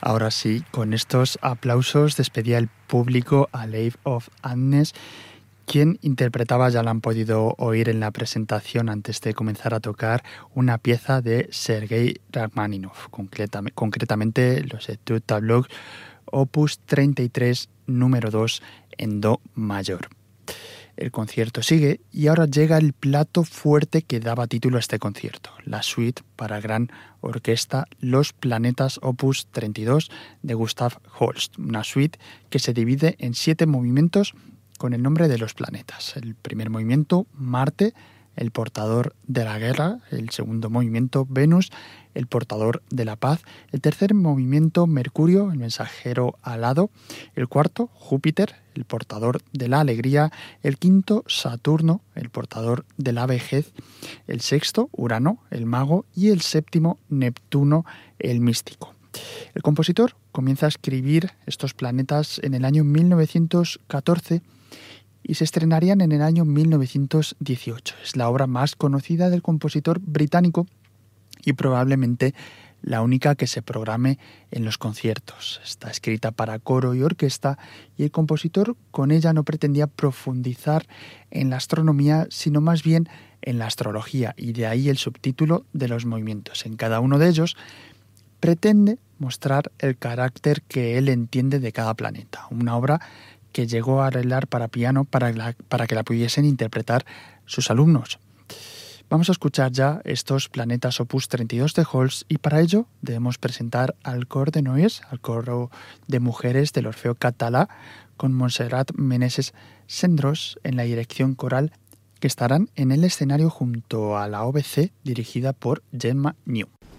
Ahora sí, con estos aplausos despedía el público a Life of Agnes, quien interpretaba, ya lo han podido oír en la presentación antes de comenzar a tocar, una pieza de Sergei Rachmaninoff, concretamente los Etudes Tableaux, opus 33, número 2, en do mayor. El concierto sigue y ahora llega el plato fuerte que daba título a este concierto, la suite para gran orquesta Los Planetas opus 32 de Gustav Holst, una suite que se divide en 7 movimientos con el nombre de los planetas. El primer movimiento, Marte, el portador de la guerra; el segundo movimiento, Venus, el portador de la paz; el tercer movimiento, Mercurio, el mensajero alado; el cuarto, Júpiter, el portador de la alegría; el quinto, Saturno, el portador de la vejez; el sexto, Urano, el mago; y el séptimo, Neptuno, el místico. El compositor comienza a escribir estos planetas en el año 1914 y se estrenarían en el año 1918. Es la obra más conocida del compositor británico y probablemente la única que se programe en los conciertos. Está escrita para coro y orquesta y el compositor con ella no pretendía profundizar en la astronomía, sino más bien en la astrología, y de ahí el subtítulo de los movimientos. En cada uno de ellos pretende mostrar el carácter que él entiende de cada planeta. Una obra que llegó a arreglar para piano para que la pudiesen interpretar sus alumnos. Vamos a escuchar ya estos planetas opus 32 de Holst, y para ello debemos presentar al Cor de Nois, al coro de mujeres del Orfeo Català, con Montserrat Meneses Cendrós en la dirección coral, que estarán en el escenario junto a la OBC dirigida por Gemma New.